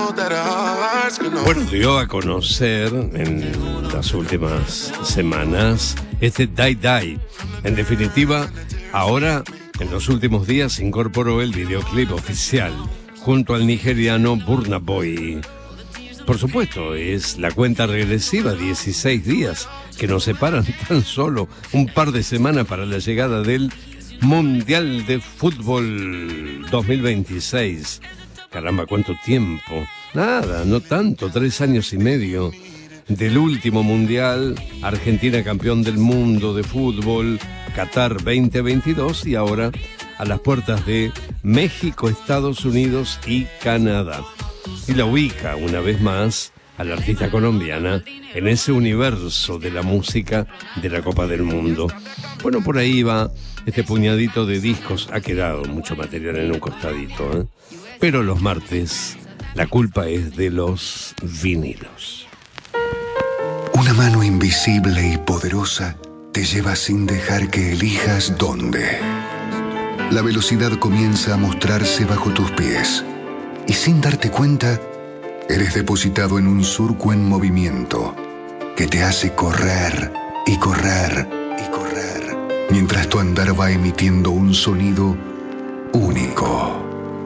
Bueno, dio a conocer en las últimas semanas este Die Die. En definitiva, ahora, en los últimos días, incorporó el videoclip oficial junto al nigeriano Burna Boy. Por supuesto, es la cuenta regresiva, 16 días, que nos separan tan solo un par de semanas para la llegada del Mundial de Fútbol 2026. Caramba, ¿cuánto tiempo? Nada, no tanto, 3 años y medio del último Mundial, Argentina campeón del mundo de fútbol, Qatar 2022 y ahora a las puertas de México, Estados Unidos y Canadá. Y la ubica una vez más a la artista colombiana en ese universo de la música de la Copa del Mundo. Bueno, por ahí va este puñadito de discos, ha quedado mucho material en un costadito, ¿eh? Pero los martes la culpa es de los vinilos. Una mano invisible y poderosa te lleva sin dejar que elijas dónde. La velocidad comienza a mostrarse bajo tus pies y sin darte cuenta, eres depositado en un surco en movimiento que te hace correr y correr y correr, mientras tu andar va emitiendo un sonido único.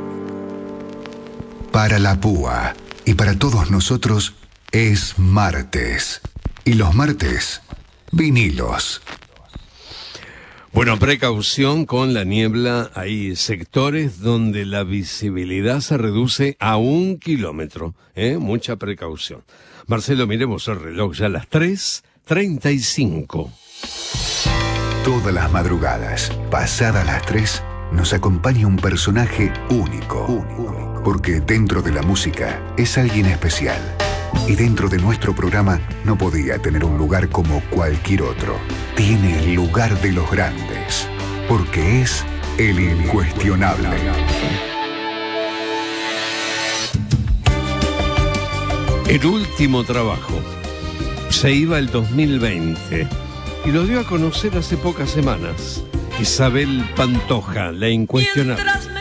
Para la púa y para todos nosotros es martes. Y los martes, vinilos. Bueno, precaución con la niebla. Hay sectores donde la visibilidad se reduce a 1 kilómetro. Mucha precaución. Marcelo, miremos el reloj, ya a las 3:35. Todas las madrugadas, pasadas las 3, nos acompaña un personaje único. Porque dentro de la música es alguien especial. Y dentro de nuestro programa no podía tener un lugar como cualquier otro. Tiene el lugar de los grandes. Porque es el incuestionable. El último trabajo. Se iba el 2020 y lo dio a conocer hace pocas semanas. Isabel Pantoja, la incuestionable.